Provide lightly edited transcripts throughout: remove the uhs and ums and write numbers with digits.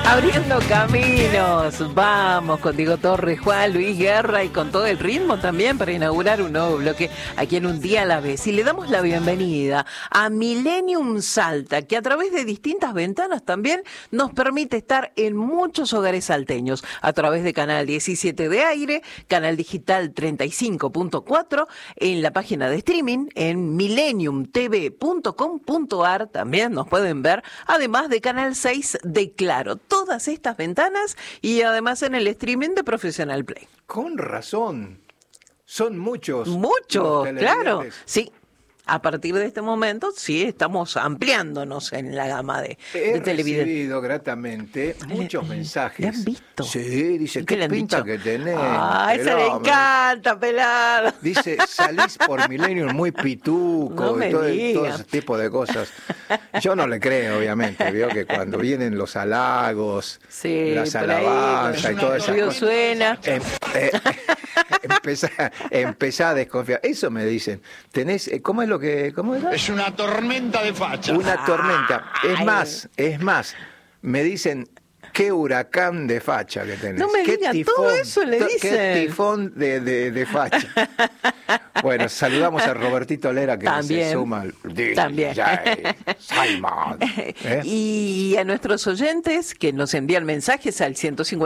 Abriendo caminos, vamos con Diego Torres, Juan Luis Guerra y con todo el ritmo también para inaugurar un nuevo bloque aquí en Un Día a la Vez. Y le damos la bienvenida a Millennium Salta, que a través de distintas ventanas también nos permite estar en muchos hogares salteños, a través de Canal 17 de aire, Canal Digital 35.4, en la página de streaming, en millenniumtv.com.ar, también nos pueden ver, además de Canal 6 de Claro. Todas estas ventanas y además en el streaming de Profesional Play. Con razón. Son muchos. Muchos, claro. Sí. A partir de este momento, sí, estamos ampliándonos en la gama de televidentes. He recibido gratamente muchos mensajes. ¿Le han visto? Sí, dice, qué pinta que tenés. Ah, esa le encanta, pelado. Dice, salís por Millennium muy pituco, No y todo ese tipo de cosas. Yo no le creo, obviamente. Veo que cuando vienen los halagos, sí, las alabanzas y todas esas cosas. Suena. Empezá a desconfiar. Eso me dicen. Tenés, ¿cómo es lo que, cómo era? Es una tormenta de facha. Una tormenta. Es más, me dicen, qué huracán de facha que tenés. No me diga, todo eso le dicen. Qué tifón de facha. Bueno, saludamos a Robertito Lera, que también, se suma al también. Simon. Y a nuestros oyentes que nos envían mensajes al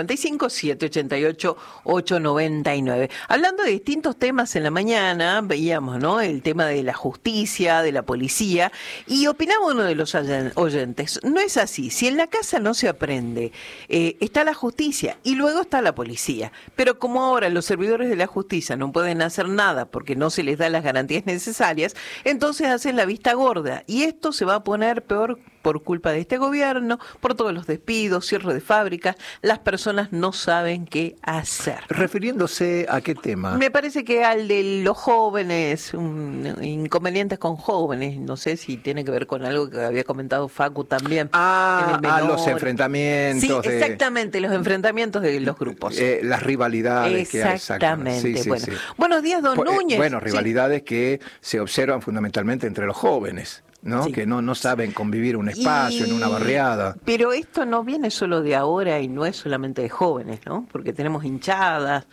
155-788-899. Hablando de distintos temas en la mañana, veíamos, ¿no?, el tema de la justicia, de la policía, y opinaba uno de los oyentes, no es así, si en la casa no se aprende, está la justicia y luego está la policía, pero como ahora los servidores de la justicia no pueden hacer nada porque no se les da las garantías necesarias, entonces hacen la vista gorda y esto se va a poner peor por culpa de este gobierno, por todos los despidos, cierre de fábricas, las personas no saben qué hacer. ¿Refiriéndose a qué tema? Me parece que al de los jóvenes, inconvenientes con jóvenes, no sé si tiene que ver con algo que había comentado Facu también. Los enfrentamientos. Sí, exactamente, los enfrentamientos de los grupos. Las rivalidades que hay. Exactamente. Sí, bueno. sí. Buenos días, don Núñez. Rivalidades que se observan fundamentalmente entre los jóvenes, ¿no? Sí. Que no saben convivir un espacio, en una barriada. Pero esto no viene solo de ahora y no es solamente de jóvenes, ¿no? Porque tenemos hinchadas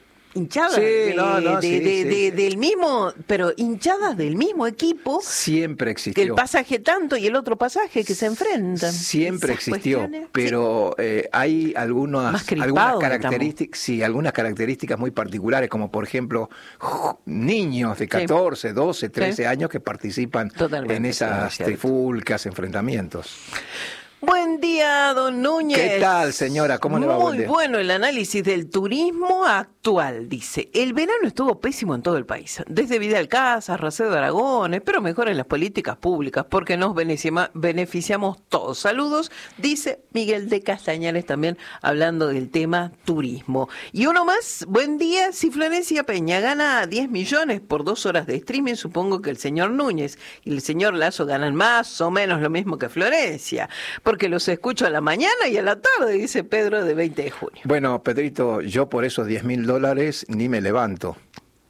del mismo, pero hinchadas del mismo equipo. Siempre existió. Que el pasaje tanto y el otro pasaje que se enfrentan. Siempre existió, pero hay algunas características muy particulares, como por ejemplo niños de 14, 12, 13 años que participan en esas trifulcas, enfrentamientos. Buen día, don Núñez. ¿Qué tal, señora? ¿Cómo le va? Muy bueno el análisis del turismo actual. Dice, el verano estuvo pésimo en todo el país. Desde Vidal Casas, Racedo Aragones, pero mejor en las políticas públicas, porque nos beneficiamos todos. Saludos, dice Miguel de Castañares también, hablando del tema turismo. Y uno más, buen día, si Florencia Peña gana 10 millones por 2 horas de streaming, supongo que el señor Núñez y el señor Lasso ganan más o menos lo mismo que Florencia. Porque los escucho a la mañana y a la tarde, dice Pedro de 20 de junio. Bueno, Pedrito, yo por esos $10.000 ni me levanto.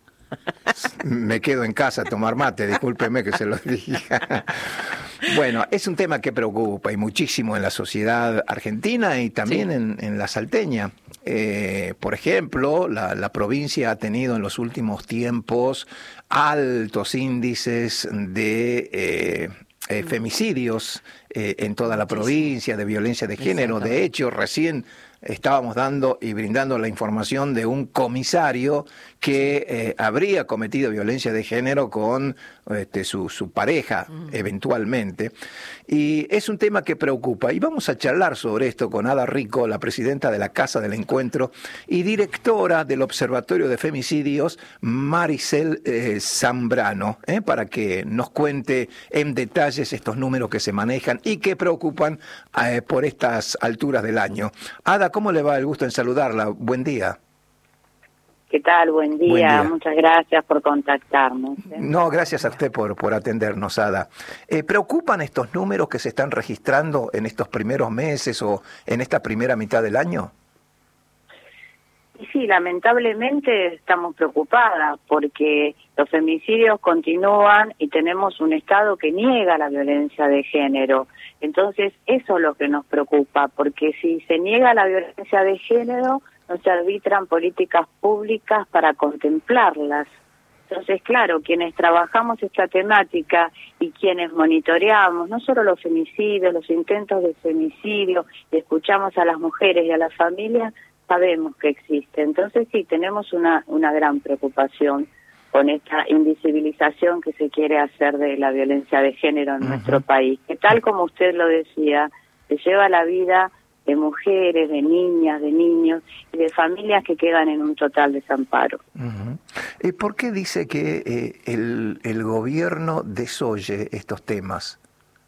Me quedo en casa a tomar mate, discúlpeme que se lo diga. Bueno, es un tema que preocupa y muchísimo en la sociedad argentina y también en la salteña. Por ejemplo, la provincia ha tenido en los últimos tiempos altos índices de femicidios en toda la provincia, de violencia de género. De hecho, recién estábamos dando y brindando la información de un comisario que habría cometido violencia de género con su pareja eventualmente, y es un tema que preocupa, y vamos a charlar sobre esto con Ada Rico, la presidenta de la Casa del Encuentro y directora del Observatorio de Femicidios, Maricel Zambrano, para que nos cuente en detalles estos números que se manejan y que preocupan por estas alturas del año. Ada, ¿cómo le va? El gusto en saludarla. Buen día. ¿Qué tal? Buen día. Muchas gracias por contactarnos. No, gracias a usted por atendernos, Ada. ¿Preocupan estos números que se están registrando en estos primeros meses o en esta primera mitad del año? Y sí, lamentablemente estamos preocupadas porque los femicidios continúan y tenemos un Estado que niega la violencia de género. Entonces, eso es lo que nos preocupa, porque si se niega la violencia de género, no se arbitran políticas públicas para contemplarlas. Entonces, claro, quienes trabajamos esta temática y quienes monitoreamos no solo los femicidios, los intentos de femicidio, y escuchamos a las mujeres y a las familias, sabemos que existe. Entonces, sí, tenemos una gran preocupación con esta invisibilización que se quiere hacer de la violencia de género en nuestro país, que tal como usted lo decía, se lleva la vida de mujeres, de niñas, de niños y de familias que quedan en un total desamparo. ¿Por qué dice que el gobierno desoye estos temas?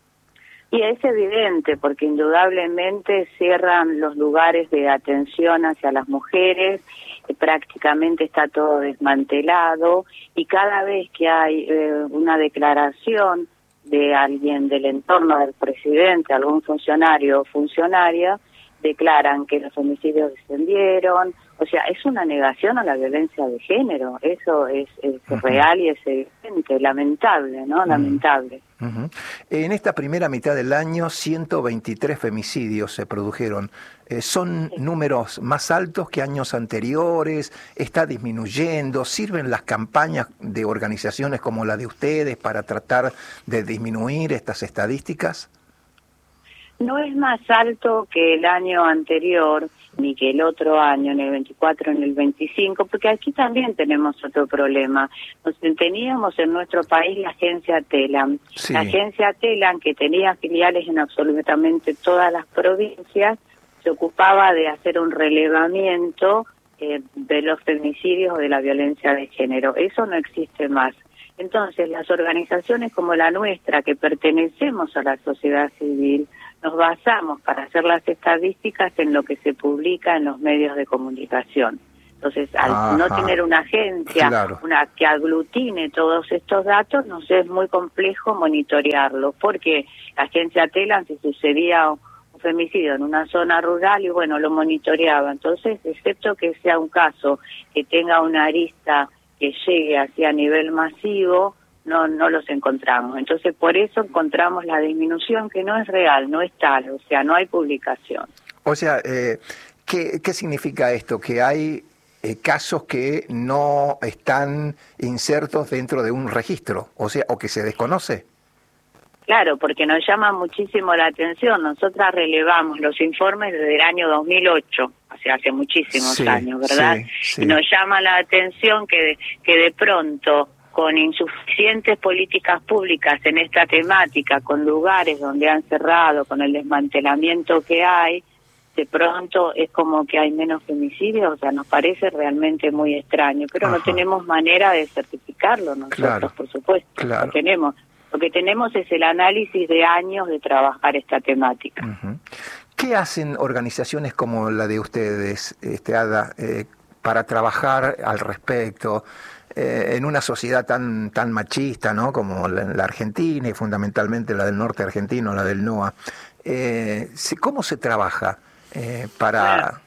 Y es evidente, porque indudablemente cierran los lugares de atención hacia las mujeres, prácticamente está todo desmantelado, y cada vez que hay una declaración de alguien del entorno del presidente, algún funcionario o funcionaria, declaran que los homicidios descendieron. O sea, es una negación a la violencia de género. Eso es real y es evidente, lamentable, ¿no? Lamentable. En esta primera mitad del año, 123 femicidios se produjeron. ¿Son números más altos que años anteriores? ¿Está disminuyendo? ¿Sirven las campañas de organizaciones como la de ustedes para tratar de disminuir estas estadísticas? No es más alto que el año anterior, ni que el otro año, en el 24, en el 25, porque aquí también tenemos otro problema. Teníamos en nuestro país la agencia TELAM. Sí. La agencia TELAM, que tenía filiales en absolutamente todas las provincias, se ocupaba de hacer un relevamiento de los femicidios o de la violencia de género. Eso no existe más. Entonces, las organizaciones como la nuestra, que pertenecemos a la sociedad civil, nos basamos para hacer las estadísticas en lo que se publica en los medios de comunicación. Entonces, al no tener una agencia que aglutine todos estos datos, nos es muy complejo monitorearlo, porque la agencia TELAM, si sucedía un femicidio en una zona rural, y bueno, lo monitoreaba. Entonces, excepto que sea un caso que tenga una arista que llegue así a nivel masivo, no los encontramos. Entonces, por eso encontramos la disminución, que no es real, no es tal, o sea, no hay publicación. O sea, ¿qué significa esto? Que hay casos que no están insertos dentro de un registro, o sea, o que se desconoce. Claro, porque nos llama muchísimo la atención. Nosotras relevamos los informes desde el año 2008, o sea, hace muchísimos años, ¿verdad? Sí. Y nos llama la atención que de pronto, con insuficientes políticas públicas en esta temática, con lugares donde han cerrado, con el desmantelamiento que hay, de pronto es como que hay menos femicidios. O sea, nos parece realmente muy extraño, pero no tenemos manera de certificarlo nosotros, por supuesto. No tenemos. Lo que tenemos es el análisis de años de trabajar esta temática. ¿Qué hacen organizaciones como la de ustedes, Ada, para trabajar al respecto en una sociedad tan machista, ¿no?, como la Argentina y fundamentalmente la del norte argentino, la del NOA? ¿Cómo se trabaja para...?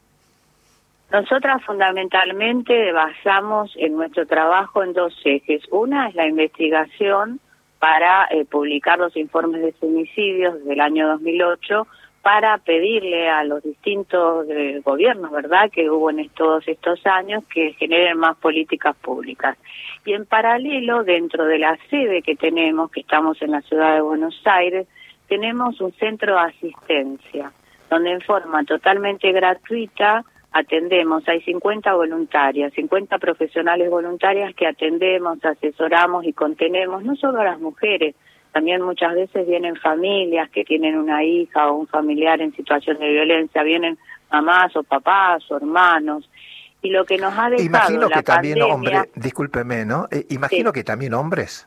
Nosotras fundamentalmente basamos en nuestro trabajo en dos ejes. Una es la investigación para publicar los informes de femicidios desde el año 2008, para pedirle a los distintos gobiernos, ¿verdad?, que hubo en todos estos años, que generen más políticas públicas. Y en paralelo, dentro de la sede que tenemos, que estamos en la ciudad de Buenos Aires, tenemos un centro de asistencia, donde en forma totalmente gratuita atendemos. Hay 50 voluntarias, 50 profesionales voluntarias que atendemos, asesoramos y contenemos, no solo a las mujeres. También muchas veces vienen familias que tienen una hija o un familiar en situación de violencia, vienen mamás o papás o hermanos. Y lo que nos ha dejado imagino la que también pandemia... hombres, discúlpeme, ¿no? Imagino que también hombres.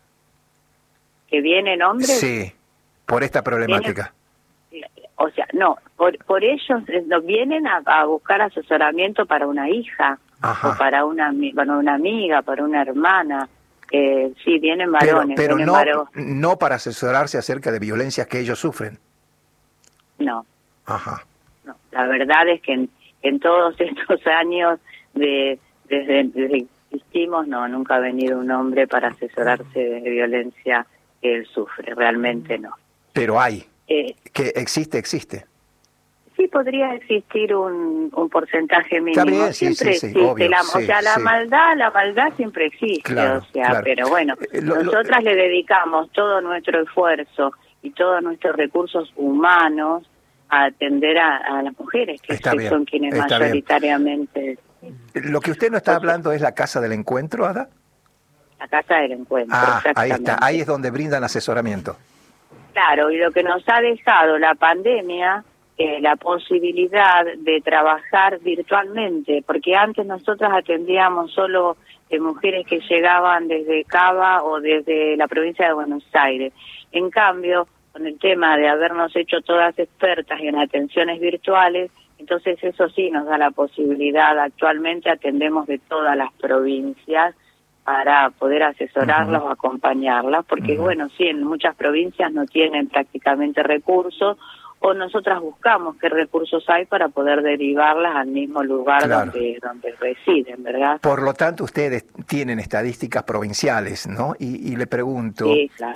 ¿Que vienen hombres? Sí, por esta problemática. O sea, no, por ellos vienen a buscar asesoramiento para una hija, o para una amiga, para una hermana. Sí, vienen varones. Pero no para asesorarse acerca de violencias que ellos sufren. No. Ajá. No, la verdad es que en todos estos años desde que existimos, nunca ha venido un hombre para asesorarse de violencia que él sufre, realmente no. Pero hay, que existe. Sí, podría existir un porcentaje mínimo. Está bien, siempre sí, existe, obvio, la maldad siempre existe, claro, claro. Pero bueno, nosotras le dedicamos todo nuestro esfuerzo y todos nuestros recursos humanos a atender a las mujeres, que son quienes mayoritariamente... Lo que usted no está hablando es la Casa del Encuentro, Ada. La Casa del Encuentro, ahí está, ahí es donde brindan asesoramiento. Claro, y lo que nos ha dejado la pandemia, la posibilidad de trabajar virtualmente, porque antes nosotras atendíamos solo mujeres que llegaban desde Cava o desde la provincia de Buenos Aires. En cambio, con el tema de habernos hecho todas expertas en atenciones virtuales, entonces eso sí nos da la posibilidad. Actualmente atendemos de todas las provincias para poder asesorarlas o acompañarlas, porque bueno, sí, en muchas provincias no tienen prácticamente recursos, o nosotras buscamos qué recursos hay para poder derivarlas al mismo lugar donde residen, ¿verdad? Por lo tanto, ustedes tienen estadísticas provinciales, ¿no? Y le pregunto, sí, claro,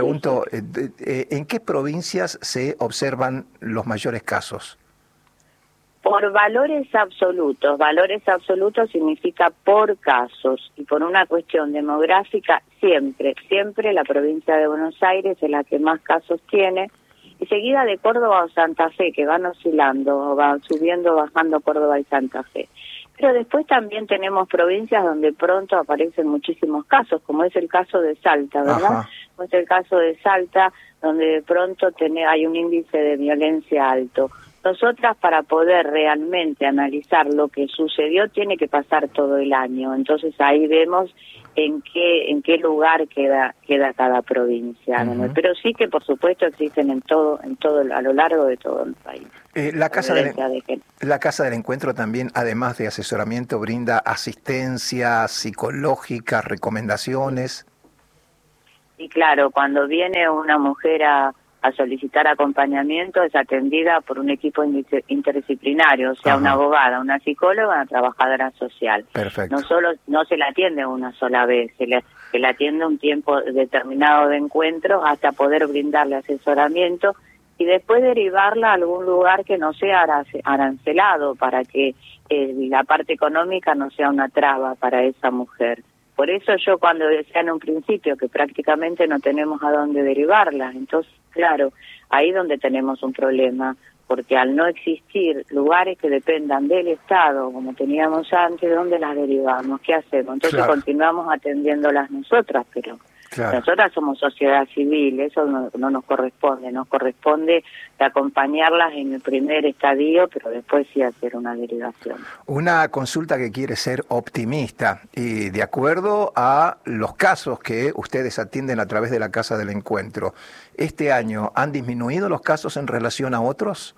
¿en qué provincias se observan los mayores casos? Por valores absolutos. Valores absolutos significa por casos, y por una cuestión demográfica siempre la provincia de Buenos Aires es la que más casos tiene, y seguida de Córdoba o Santa Fe, que van oscilando, van subiendo, bajando Córdoba y Santa Fe. Pero después también tenemos provincias donde pronto aparecen muchísimos casos, como es el caso de Salta, ¿verdad? Como es el caso de Salta, donde de pronto hay un índice de violencia alto. Nosotras, para poder realmente analizar lo que sucedió, tiene que pasar todo el año. Entonces ahí vemos en qué lugar queda cada provincia. Pero sí que por supuesto existen en todo a lo largo de todo el país. La Casa del Encuentro también, además de asesoramiento, brinda asistencia psicológica, recomendaciones. Y claro, cuando viene una mujer a solicitar acompañamiento, es atendida por un equipo interdisciplinario, o sea, una abogada, una psicóloga, una trabajadora social. Perfecto. No se la atiende una sola vez, se le atiende un tiempo determinado de encuentro hasta poder brindarle asesoramiento y después derivarla a algún lugar que no sea arancelado, para que la parte económica no sea una traba para esa mujer. Por eso yo, cuando decía en un principio que prácticamente no tenemos a dónde derivarlas, entonces, claro, ahí donde tenemos un problema, porque al no existir lugares que dependan del Estado, como teníamos antes, ¿dónde las derivamos? ¿Qué hacemos? Entonces continuamos atendiéndolas nosotras, pero nosotras somos sociedad civil, eso no nos corresponde. Nos corresponde de acompañarlas en el primer estadio, pero después sí hacer una derivación. Una consulta que quiere ser optimista, y de acuerdo a los casos que ustedes atienden a través de la Casa del Encuentro, ¿este año han disminuido los casos en relación a otros?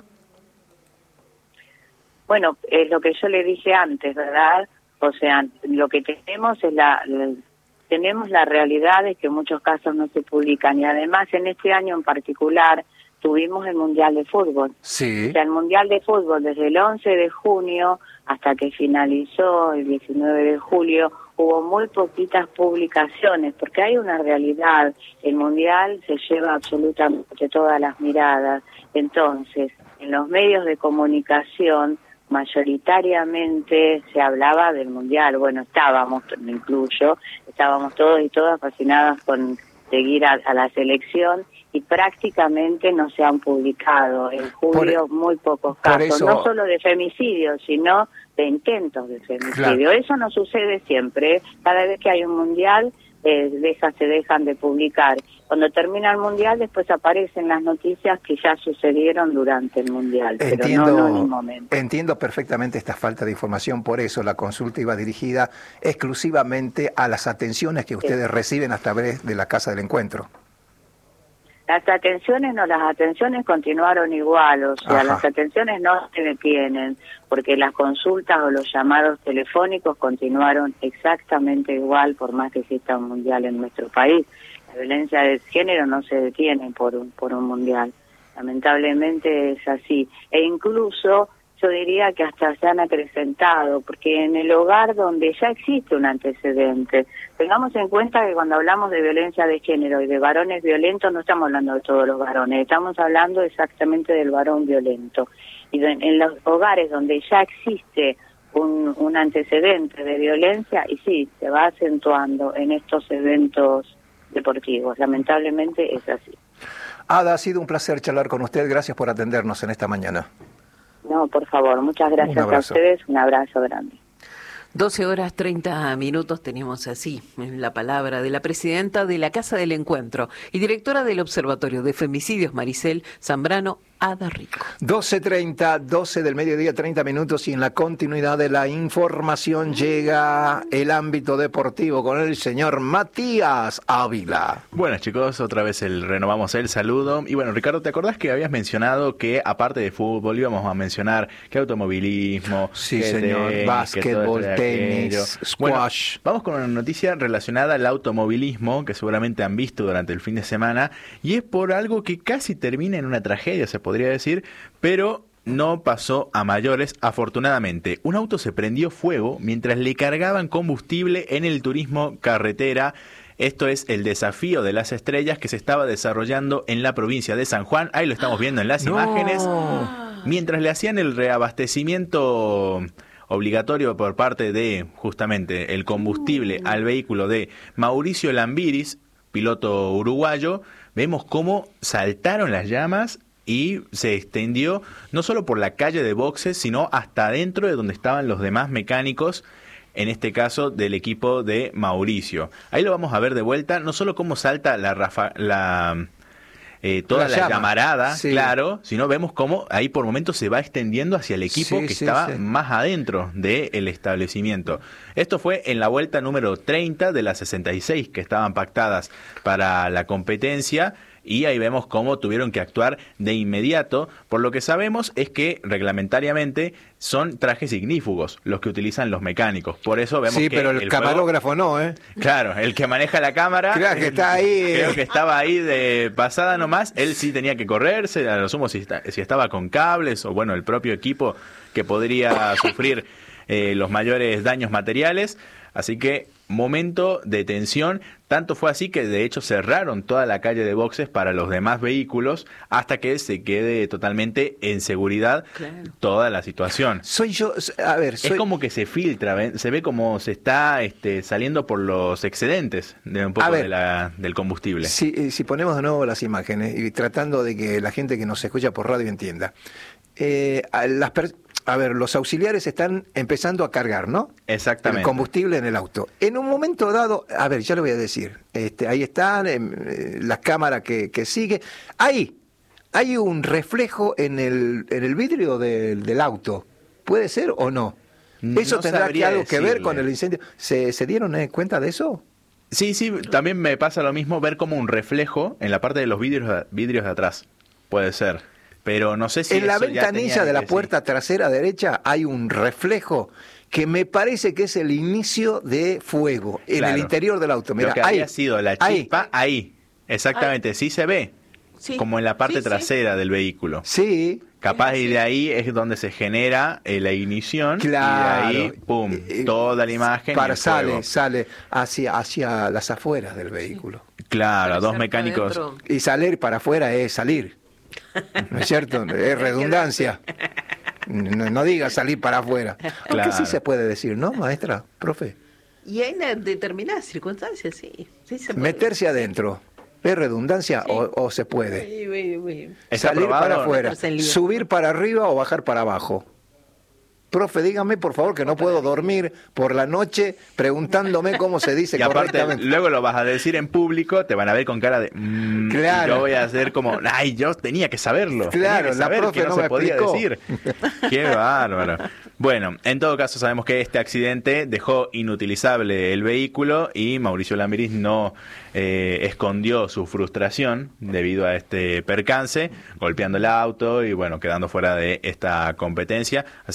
Bueno, es lo que yo le dije antes, ¿verdad? O sea, lo que tenemos es tenemos la realidad de que muchos casos no se publican, y además en este año en particular tuvimos el Mundial de Fútbol. Sí. O sea, el Mundial de Fútbol desde el 11 de junio hasta que finalizó el 19 de julio, hubo muy poquitas publicaciones, porque hay una realidad. El Mundial se lleva absolutamente todas las miradas. Entonces, en los medios de comunicación mayoritariamente se hablaba del Mundial. Bueno, me incluyo, estábamos todos y todas fascinadas con seguir a la selección, y prácticamente no se han publicado en julio muy pocos casos, no solo de femicidio, sino de intentos de femicidio. Claro. Eso no sucede siempre, cada vez que hay un mundial se dejan de publicar. Cuando termina el mundial, después aparecen las noticias que ya sucedieron durante el mundial, pero no en un momento. Entiendo perfectamente esta falta de información, por eso la consulta iba dirigida exclusivamente a las atenciones que ustedes reciben a través de la Casa del Encuentro. Las atenciones continuaron igual, o sea, las atenciones no se detienen, porque las consultas o los llamados telefónicos continuaron exactamente igual, por más que exista un mundial en nuestro país. La violencia de género no se detiene por un mundial, lamentablemente es así. E incluso yo diría que hasta se han acrecentado, porque en el hogar donde ya existe un antecedente, tengamos en cuenta que cuando hablamos de violencia de género y de varones violentos, no estamos hablando de todos los varones, estamos hablando exactamente del varón violento. Y en los hogares donde ya existe un antecedente de violencia, y sí, se va acentuando en estos eventos deportivos. Lamentablemente es así. Ada, ha sido un placer charlar con usted. Gracias por atendernos en esta mañana. No, por favor, muchas gracias a ustedes. Un abrazo grande. 12:30 tenemos así la palabra de la presidenta de la Casa del Encuentro y directora del Observatorio de Femicidios, Maricel Zambrano, Ada Rico. 12:30, 12 del mediodía, 30 minutos, y en la continuidad de la información llega el ámbito deportivo con el señor Matías Ávila. Buenas, chicos, otra vez renovamos el saludo. Y bueno, Ricardo, ¿te acordás que habías mencionado que aparte de fútbol íbamos a mencionar que automovilismo, sí, que señor, tenis, básquetbol, tenis, squash? Bueno, vamos con una noticia relacionada al automovilismo que seguramente han visto durante el fin de semana, y es por algo que casi termina en una tragedia, se podría decir, pero no pasó a mayores, afortunadamente. Un auto se prendió fuego mientras le cargaban combustible en el turismo carretera. Esto es el desafío de las estrellas que se estaba desarrollando en la provincia de San Juan. Ahí lo estamos viendo en las imágenes. Mientras le hacían el reabastecimiento obligatorio por parte de justamente el combustible al vehículo de Mauricio Lambiris, piloto uruguayo, vemos cómo saltaron las llamas y se extendió no solo por la calle de boxes, sino hasta adentro de donde estaban los demás mecánicos, en este caso del equipo de Mauricio. Ahí lo vamos a ver de vuelta, no solo cómo salta toda la llamarada, sí, claro, sino vemos cómo ahí por momentos se va extendiendo hacia el equipo que estaba más adentro del establecimiento. Esto fue en la vuelta número 30 de las 66 que estaban pactadas para la competencia. Y ahí vemos cómo tuvieron que actuar de inmediato. Por lo que sabemos es que reglamentariamente son trajes ignífugos los que utilizan los mecánicos. Por eso vemos que pero el camarógrafo fuego, no, ¿eh? Claro, el que maneja la cámara, claro, que está ahí, creo que estaba ahí de pasada nomás. Él sí tenía que correrse, a lo sumo si estaba con cables o bueno, el propio equipo que podría sufrir los mayores daños materiales. Así que momento de tensión, tanto fue así que de hecho cerraron toda la calle de boxes para los demás vehículos hasta que se quede totalmente en seguridad toda la situación. Es como que se filtra, se ve como se está saliendo por los excedentes de un poco del combustible. Si ponemos de nuevo las imágenes y tratando de que la gente que nos escucha por radio entienda, los auxiliares están empezando a cargar, ¿no? Exactamente. El combustible en el auto. En un momento dado, ya lo voy a decir, ahí están, las cámaras que sigue. Ahí hay un reflejo en el vidrio del auto. ¿Puede ser o no? ¿Eso tendrá algo que ver con el incendio? ¿Se dieron cuenta de eso? Sí, también me pasa lo mismo, ver como un reflejo en la parte de los vidrios de atrás. Puede ser. Pero no sé si en la ventanilla de la puerta trasera derecha hay un reflejo que me parece que es el inicio de fuego en el interior del auto. Mira, lo que había sido la chispa ahí. Exactamente, sí se ve. Sí. Como en la parte trasera del vehículo. Sí. Capaz y de ahí es donde se genera la ignición. Claro. Y de ahí, pum, toda la imagen. Sale hacia las afueras del vehículo. Claro, dos mecánicos. Y salir para afuera es salir. ¿No es cierto? Es redundancia. No diga salir para afuera. Aunque sí se puede decir, ¿no, maestra, profe? Y hay determinadas circunstancias, sí se puede. Meterse adentro, ¿es redundancia o se puede? Sí. Salir para afuera, subir para arriba o bajar para abajo. Profe, dígame por favor que no puedo dormir por la noche preguntándome cómo se dice y aparte, correctamente. Luego lo vas a decir en público, te van a ver con cara de claro. Yo voy a hacer como, yo tenía que saberlo. Claro, que saber la profe que no se podía explicó. decir. Qué bárbaro. Bueno, en todo caso sabemos que este accidente dejó inutilizable el vehículo y Mauricio Lambiris no escondió su frustración debido a este percance, golpeando el auto y bueno, quedando fuera de esta competencia. Así que bueno,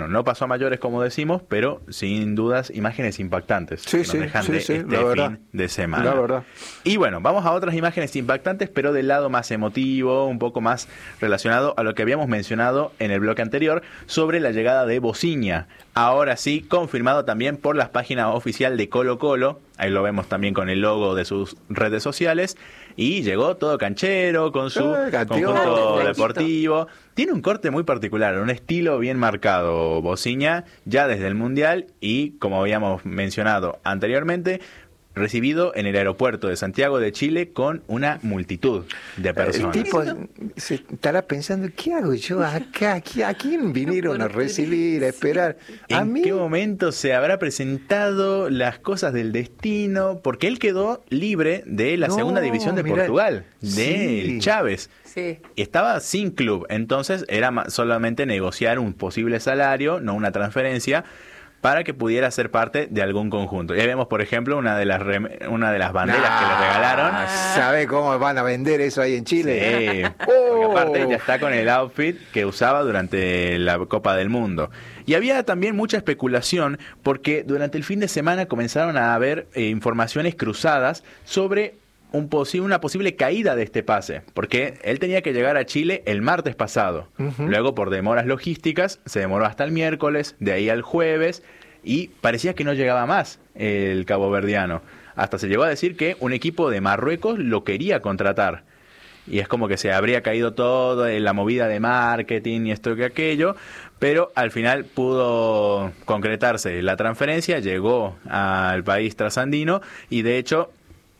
bueno, no pasó a mayores como decimos, pero sin dudas imágenes impactantes Sí, que nos dejan de este la verdad. fin de semana. La verdad. Y bueno, vamos a otras imágenes impactantes, pero del lado más emotivo, un poco más relacionado a lo que habíamos mencionado en el bloque anterior sobre la llegada de Bosinha. Ahora sí, confirmado también por la página oficial de Colo-Colo. Ahí lo vemos también con el logo de sus redes sociales. Y llegó todo canchero, con su conjunto deportivo. Tiene un corte muy particular, un estilo bien marcado, Bosinha, ya desde el Mundial. Y como habíamos mencionado anteriormente, recibido en el aeropuerto de Santiago de Chile con una multitud de personas. El tipo se estará pensando, ¿qué hago yo acá? ¿A quién vinieron a recibir, a esperar? ¿A ¿En mí? qué momento se habrá presentado las cosas del destino? Porque él quedó libre de la segunda división de mirá, Portugal, de sí. Chávez. Sí. Estaba sin club, entonces era solamente negociar un posible salario, no una transferencia, para que pudiera ser parte de algún conjunto. Y ahí vemos, por ejemplo, una de las banderas que le regalaron. ¿Sabe cómo van a vender eso ahí en Chile? Sí, porque aparte ya está con el outfit que usaba durante la Copa del Mundo. Y había también mucha especulación porque durante el fin de semana comenzaron a haber informaciones cruzadas sobre una posible caída de este pase, porque él tenía que llegar a Chile el martes pasado. Luego, por demoras logísticas, se demoró hasta el miércoles, de ahí al jueves, y parecía que no llegaba más el caboverdiano. Hasta se llegó a decir que un equipo de Marruecos lo quería contratar. Y es como que se habría caído todo en la movida de marketing y esto y aquello, pero al final pudo concretarse la transferencia, llegó al país trasandino y de hecho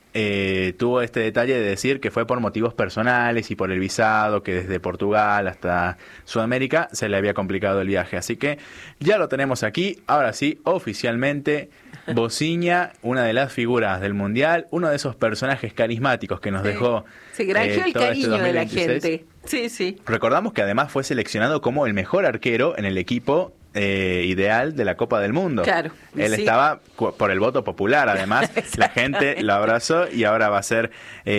tuvo este detalle de decir que fue por motivos personales y por el visado, que desde Portugal hasta Sudamérica se le había complicado el viaje. Así que ya lo tenemos aquí, ahora sí, oficialmente, Bosinha, una de las figuras del Mundial, uno de esos personajes carismáticos que nos dejó Se granjeó el todo cariño este de la 2026. gente. Sí, sí. Recordamos que además fue seleccionado como el mejor arquero en el equipo ideal de la Copa del Mundo. Claro. Él Sí. estaba por el voto popular, además. La gente lo abrazó y ahora va a ser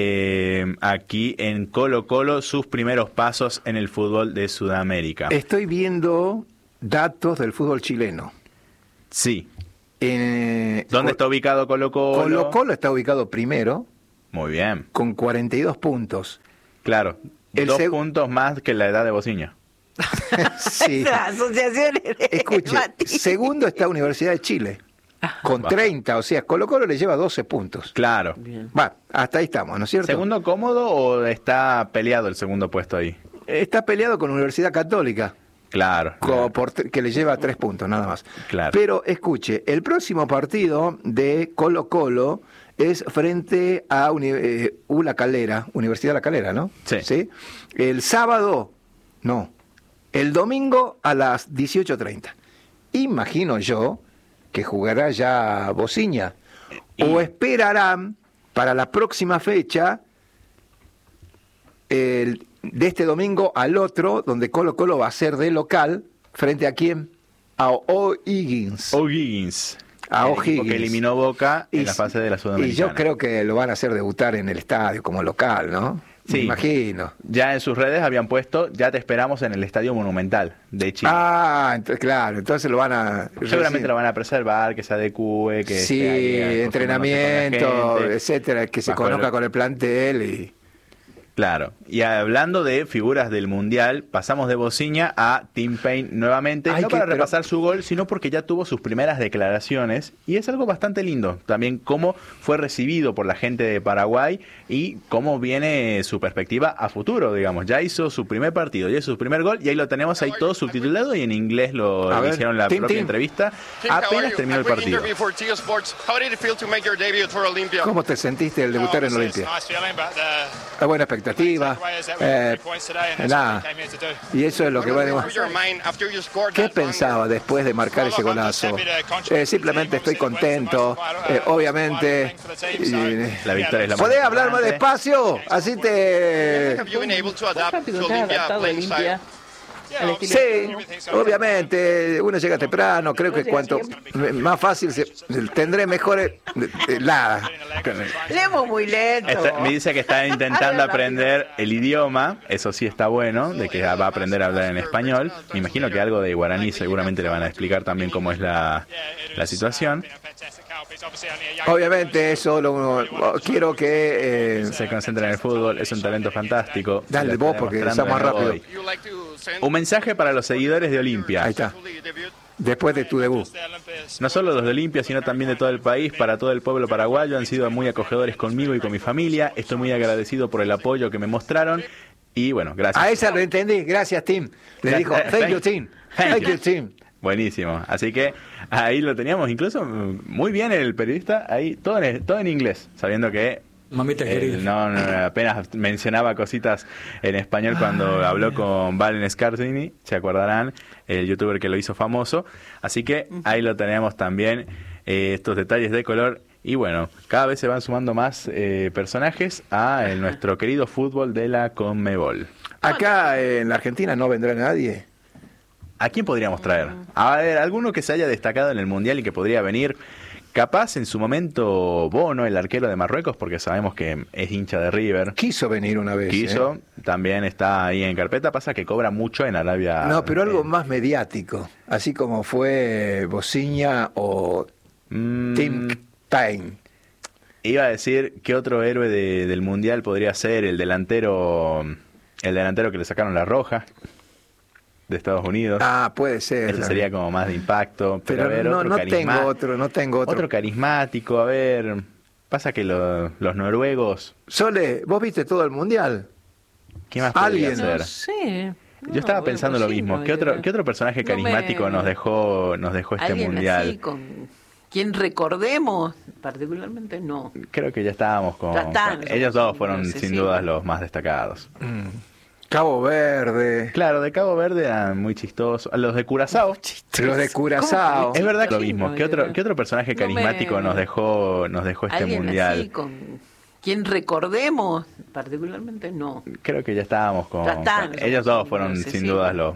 aquí en Colo-Colo sus primeros pasos en el fútbol de Sudamérica. Estoy viendo datos del fútbol chileno. Sí. ¿Dónde ¿Dónde está ubicado Colo-Colo? Colo-Colo está ubicado primero, Muy bien. con 42 puntos. Claro. El 2 seg- puntos más que la edad de Bosinha. Sí. Esa asociación es Escuche, Mati. segundo está Universidad de Chile, con 30, o sea, Colo-Colo le lleva 12 puntos. Claro. Va, hasta ahí estamos, ¿no es cierto? ¿Segundo cómodo o está peleado el segundo puesto ahí? Está peleado con Universidad Católica, Claro. que le lleva 3 puntos, nada más. Claro. Pero escuche, el próximo partido de Colo-Colo es frente a La Calera, Universidad La Calera, ¿no? Sí. El sábado, no, el domingo a las 18:30. Imagino yo que jugará ya Bosinha. O esperarán para la próxima fecha, de este domingo al otro, donde Colo-Colo va a ser de local, frente a quién? A O'Higgins. O'Higgins. A El equipo O'Higgins. que eliminó Boca en la fase de la Y Sudamericana. yo creo que lo van a hacer debutar en el estadio como local, ¿no? Sí. Me imagino. Ya en sus redes habían puesto, ya te esperamos en el Estadio Monumental de Chile. Claro, entonces lo van a... Seguramente lo van a preservar, que se adecue, que Sí, esté ahí acostumbrándose entrenamiento, con la gente. etcétera, que se Bajo conozca el- con el plantel y... Claro. Y hablando de figuras del Mundial, pasamos de Bosinha a Tim Payne nuevamente, Ay, no que- para pero- repasar su gol, sino porque ya tuvo sus primeras declaraciones y es algo bastante lindo. También cómo fue recibido por la gente de Paraguay y cómo viene su perspectiva a futuro, digamos. Ya hizo su primer partido, ya hizo su primer gol y ahí lo tenemos ahí todo subtitulado y en inglés lo A ver, hicieron la Tim, propia Tim. entrevista. Tim, how are Apenas you? terminó A el quick partido. interview for TIO Sports. How did it feel to make your debut for Olympia? ¿Cómo te sentiste al debutar en Obviously, Olimpia? it's a nice feeling, but Una buena expectativa. takeaway is that we got 3 points today, and that's what Nada. we came here to do. Y eso es lo que va What was your mind after you scored ¿Qué that one? pensaba después de marcar ese golazo? Simplemente estoy contento, obviamente. La victoria es la más ¿Podés hablar más importante. despacio? Así te... Have you been able to adapt Rápido, to te has Olympia adaptado a playing Olimpia. style? Al estilo Sí, obviamente, uno llega temprano, creo que cuanto más fácil tendré mejores... nada. Leemos muy lento. Me dice que está intentando aprender el idioma, eso sí está bueno, de que va a aprender a hablar en español. Me imagino que algo de guaraní seguramente le van a explicar también cómo es la situación. Obviamente solo quiero que... Se concentra en el fútbol, es un talento fantástico. Dale Lo vos está porque demostrando está más de nuevo rápido. hoy. Un mensaje para los seguidores de Olimpia. Ahí está. Después de tu debut. No solo los de Olimpia, sino también de todo el país, para todo el pueblo paraguayo, han sido muy acogedores conmigo y con mi familia. Estoy muy agradecido por el apoyo que me mostraron. Y bueno, gracias. A esa lo entendí. Gracias, Tim. Le dijo, thank you, Tim. Thank you, Tim. Buenísimo. Así que ahí lo teníamos. Incluso muy bien el periodista. Ahí todo en inglés, sabiendo que Mamita querida. no, apenas mencionaba cositas en español cuando habló con Valen Scarsini, se acordarán, el youtuber que lo hizo famoso. Así que ahí lo tenemos también, estos detalles de color. Y bueno, cada vez se van sumando más personajes a nuestro querido fútbol de la Conmebol. Acá en la Argentina no vendrá nadie. ¿A quién podríamos traer? A ver, alguno que se haya destacado en el Mundial y que podría venir. Capaz en su momento Bono, el arquero de Marruecos, porque sabemos que es hincha de River. Quiso venir una vez. Quiso, también está ahí en carpeta. Pasa que cobra mucho en Arabia. No, pero algo más mediático. Así como fue Bociña o Tim Time. Iba a decir que otro héroe del Mundial podría ser el delantero que le sacaron la roja de Estados Unidos. Ah, puede ser. Ese sería como más de impacto. Pero a ver, no tengo otro. Otro carismático, a ver. Pasa que los noruegos. Sole, ¿vos viste todo el mundial? ¿Qué más podría ¿Alguien? ser? No sé. Yo estaba pensando lo mismo. ¿Qué otro personaje carismático nos dejó este ¿Alguien mundial? así con quien recordemos? Particularmente no. Creo que ya estábamos con. Ya están, ellos dos fueron no sé, sin sí. dudas los más destacados. Cabo Verde. Claro, de Cabo Verde eran muy chistosos. Los de Curazao. Los de Curazao. Es verdad que lo Sí, mismo. no, ¿Qué otro personaje no me- carismático nos dejó este ¿Alguien mundial? así con quien recordemos? Particularmente no. Creo que ya estábamos con. Ya están, ellos dos fueron no sé, sin sí. dudas los